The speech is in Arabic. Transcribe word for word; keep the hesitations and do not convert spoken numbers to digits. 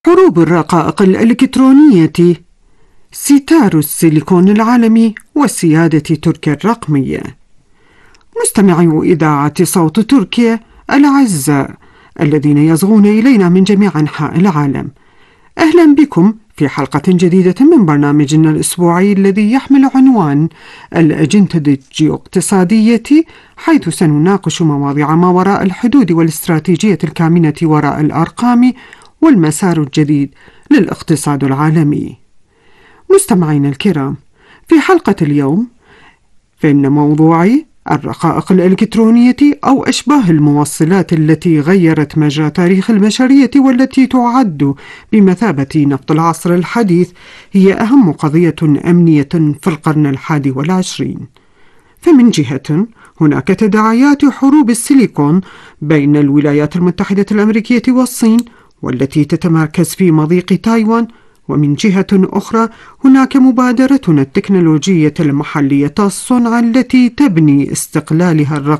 حروب الرقائق الإلكترونية، ستار السيليكون العالمي وسيادة تركيا الرقمية. مستمعي إذاعة صوت تركيا الأعزاء الذين يصغون إلينا من جميع أنحاء العالم، أهلا بكم في حلقة جديدة من برنامجنا الأسبوعي الذي يحمل عنوان الأجندة الجيوقتصادية، حيث سنناقش مواضيع ما وراء الحدود والاستراتيجية الكامنة وراء الأرقام والمسار الجديد للاقتصاد العالمي. مستمعينا الكرام، في حلقة اليوم فإن موضوعي الرقائق الإلكترونية أو أشباه الموصلات التي غيرت مجرى تاريخ البشرية والتي تعد بمثابة نفط العصر الحديث هي أهم قضية أمنية في القرن الحادي والعشرين. فمن جهة هناك تداعيات حروب السيليكون بين الولايات المتحدة الأمريكية والصين والتي تتمركز في مضيق تايوان، ومن جهة أخرى هناك مبادرتنا التكنولوجية المحلية الصنع التي تبني استقلالها الرقمي